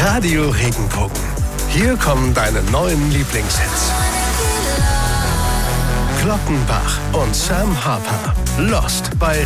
Radio Regenbogen. Hier kommen deine neuen Lieblingshits. Glockenbach und Sam Harper. Lost bei